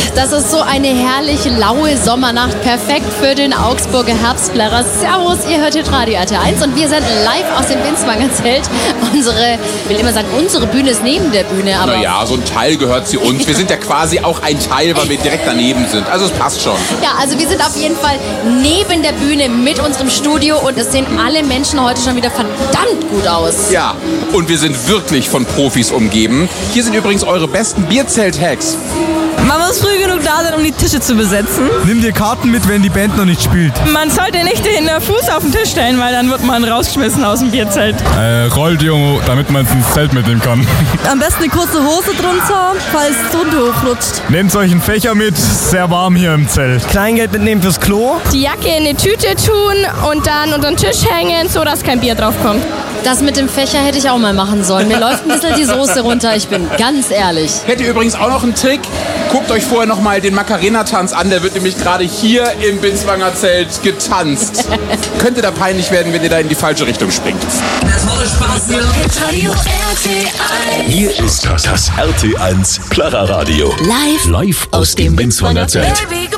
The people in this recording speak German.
das ist so eine herrliche, laue Sommernacht. Perfekt für den Augsburger Herbstplärrer. Servus, ihr hört hier Radio RT1 und wir sind live aus dem Binswanger Zelt. Unsere Bühne ist neben der Bühne. Aber naja, so ein Teil gehört sie uns. Wir sind ja quasi auch ein Teil, weil wir direkt daneben sind. Also es passt schon. Ja, also wir sind auf jeden Fall neben der Bühne mit unserem Studio und es sehen alle Menschen heute schon wieder verdammt gut aus. Ja, und wir sind wirklich von Profis umgeben. Hier sind übrigens eure besten Bierzelt-Hacks. Man muss früh genug da sein, um die Tische zu besetzen. Nimm dir Karten mit, wenn die Band noch nicht spielt. Man sollte nicht den Fuß auf den Tisch stellen, weil dann wird man rausgeschmissen aus dem Bierzelt. Rolldeo, damit man es ins Zelt mitnehmen kann. Am besten eine kurze Hose drunter, falls es drunter hochrutscht. Nehmt euch einen Fächer mit, sehr warm hier im Zelt. Kleingeld mitnehmen fürs Klo. Die Jacke in eine Tüte tun und dann unter den Tisch hängen, sodass kein Bier drauf kommt. Das mit dem Fächer hätte ich auch mal machen sollen. Mir läuft ein bisschen die Soße runter, ich bin ganz ehrlich. Hättet ihr übrigens auch noch einen Trick? Guckt euch vorher noch mal den Macarena-Tanz an. Der wird nämlich gerade hier im Binswanger Zelt getanzt. Könnte da peinlich werden, wenn ihr da in die falsche Richtung springt. Das wurde Spaß hier. Radio RT1. Hier ist das RT1 Plärrer Radio. Live aus dem Binswanger Zelt.